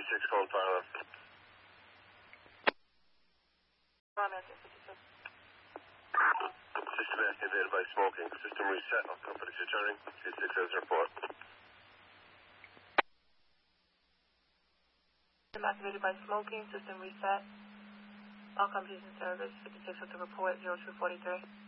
56 called Panorama. System activated by smoking. System reset. All companies returning. 26 as report. System activated by smoking. System reset. All companies in service. 56 with the report. 0243.